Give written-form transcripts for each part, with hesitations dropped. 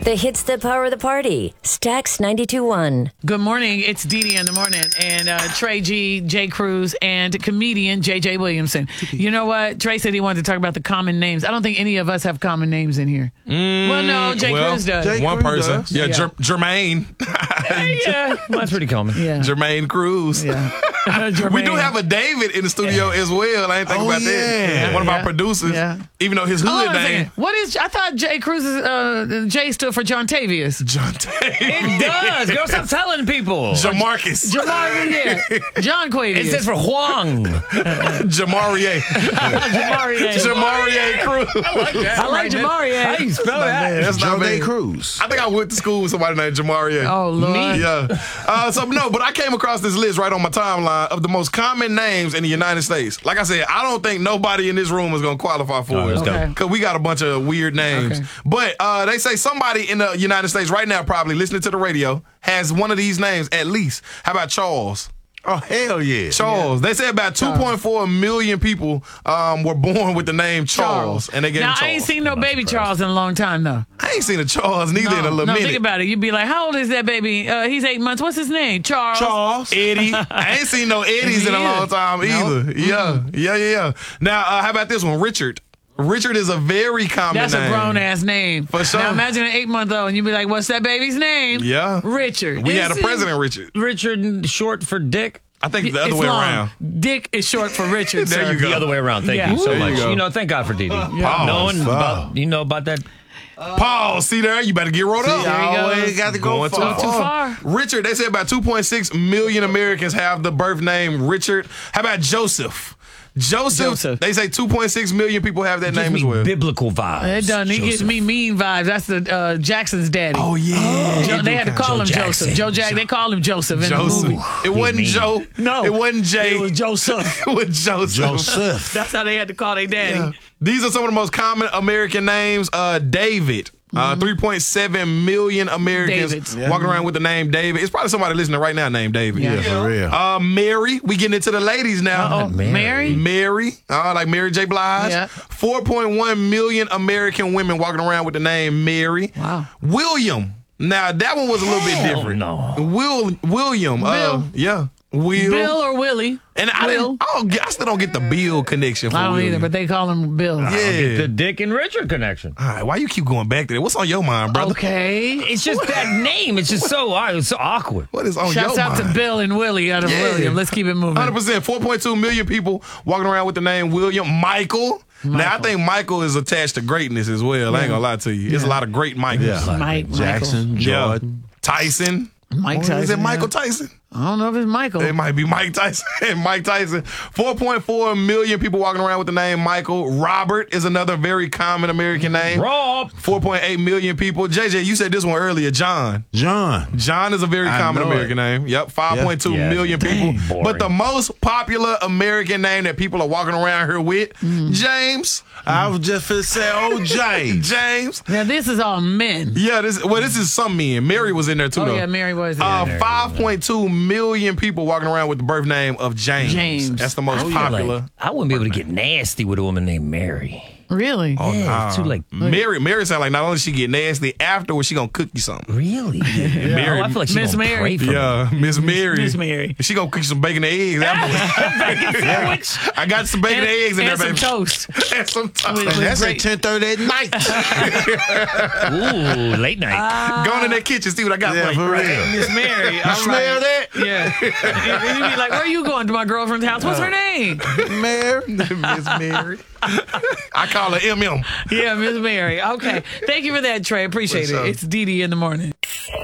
The hits that power the party. Stax 92.1. Good morning. It's Dee Dee in the morning. And Trey G, Jay Cruz, and comedian J.J. Williamson. You know what? Trey said he wanted to talk about the common names. I don't think any of us have common names in here. Well, no, Jay Cruz does. One person. Does. Yeah, Jermaine. Yeah. Well, that's pretty common. Yeah. Jermaine Cruz. Yeah. We do have a David in the studio as well. I ain't think about that. One of our producers. Yeah. Even though his Hold hood on a name. second. What is? I thought Jay Cruz's Jay stood for John Tavius. John Tavius. It does. Go stop telling people. Jamarcus. John Quavius. It stands for Huang. Jamarie. Jamarie Cruz. I like Jamarie. How you spell that? That's not Jose bad. Cruz. I think I went to school with somebody named Jamarie. Oh, Lord. Yeah. But I came across this list right on my timeline of the most common names in the United States. Like I said, I don't think nobody in this room is going to qualify for it. Okay. Because we got a bunch of weird names. Okay. But they say somebody in the United States right now, probably listening to the radio, has one of these names at least. How about Charles? Oh, hell yeah. Charles. They say about 2.4 million people were born with the name Charles. And they gave him Now, Charles. I ain't seen no baby Charles in a long time, though. I ain't seen a Charles neither in a little minute. Think about it. You'd be like, how old is that baby? He's 8 months. What's his name? Charles. Eddie. I ain't seen no Eddies in a long time either. Yeah. Now, how about this one? Richard. Richard is a very common That's name. a grown-ass name. For sure. Now, imagine an 8-month-old, and you'd be like, what's that baby's name? Yeah. Richard. We had a president, Richard. Richard, short for Dick. I think the other It's way long. around. Dick is short for Richard, There sir. you go. The other way around. Thank Yeah. you so There you much. go. Thank God for Dee Dee. Pause. You know about that? Paul, see there? You better get rolled up. There you go. Always got to go Going far. Too far. Richard, they say about 2.6 million Americans have the birth name Richard. How about Joseph? Joseph. They say 2.6 million people have that name as well. Biblical vibes. It done. He Joseph. gives me mean vibes. That's the Jackson's daddy. Oh, yeah. They had to call him Joe Joseph. Jackson. Joe Jack. They call him Joseph in the movie. It wasn't mean. Joe. No. It wasn't Jay. It was Joseph. It was Joseph. Joseph. That's how they had to call their daddy. Yeah. These are some of the most common American names. David. 3.7 million Americans Davids. walking around with the name David. It's probably somebody listening right now named David. Yeah. For real. Mary. We getting into the ladies now. Mary? Mary. Like Mary J. Blige. Yeah. 4.1 million American women walking around with the name Mary. Wow. William. Now, that one was a little bit different. no. William. Bill. Yeah. Will. Bill or Willie? And I still don't get the Bill connection for I don't William. either, but they call him Bill. Yeah. The Dick and Richard connection. All right, why you keep going back to that? What's on your mind, brother? Okay. It's just that name. It's just so awkward. What is on Shouts your out mind? to Bill and Willie out of Yeah. William. Let's keep it moving. 100%. 4.2 million people walking around with the name William. Michael. Now, I think Michael is attached to greatness as well. I ain't gonna lie to you. There's a lot of great Michaels. Yeah. Mike, Jackson, Jordan. Tyson. Mike Tyson. Is it Michael yeah. Tyson? I don't know if it's Michael. It might be Mike Tyson. Mike Tyson. 4.4 million people walking around with the name Michael. Robert is another very common American name. Rob. 4.8 million people. JJ, you said this one earlier. John. John is a very common know American name. Yep, 5.2 Yeah. million Dang, people. boring. But the most popular American name that people are walking around here with, James. I was just finna say, oh, James. James. Now, this is all men. Yeah, this is some men. Mary was in there too, Oh, though. yeah, Mary was there. 5.2 million people walking around with the birth name of James. James. That's the most popular. Like, I wouldn't be able to get nasty with a woman named Mary. Really? Yeah, it's too like Mary sound like not only she get nasty, afterwards she gonna cook you something. really. Mary- Oh, I feel like she's Miss gonna Mary. pray for me. Yeah, Miss Mary. Miss Mary. She gonna cook you some bacon and eggs afterwards. Sandwich. I got some bacon and eggs in there, and some baby. toast. And some toast. With- And that's great. at 10:30 at night. Ooh, late night. Go in that kitchen, see what I got Yeah, for you. for real. Miss Mary. You smell that? Yeah. And you'd be like, where are you going? To my girlfriend's house. What's her name? Mary. Miss Mary. I call her MM. Yeah, Miss Mary. Okay. Thank you for that, Trey. Appreciate What's it. up? It's Dee Dee in the morning.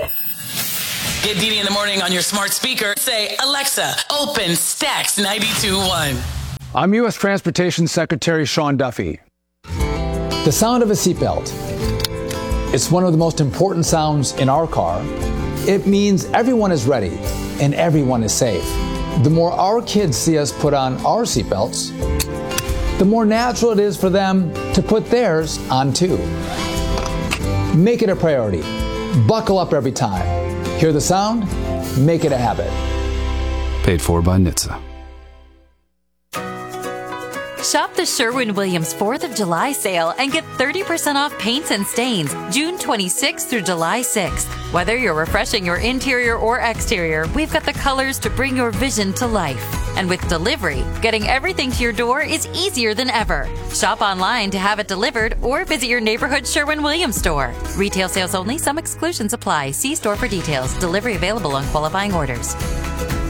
Get Dee Dee in the morning on your smart speaker. Say, Alexa, open Stax 92.1. I'm U.S. Transportation Secretary Sean Duffy. The sound of a seatbelt. It's one of the most important sounds in our car. It means everyone is ready and everyone is safe. The more our kids see us put on our seatbelts, the more natural it is for them to put theirs on too. Make it a priority. Buckle up every time. Hear the sound? Make it a habit. Paid for by NHTSA. Shop the Sherwin-Williams 4th of July sale and get 30% off paints and stains June 26th through July 6th. Whether you're refreshing your interior or exterior, we've got the colors to bring your vision to life. And with delivery, getting everything to your door is easier than ever. Shop online to have it delivered or visit your neighborhood Sherwin-Williams store. Retail sales only. Some exclusions apply. See store for details. Delivery available on qualifying orders.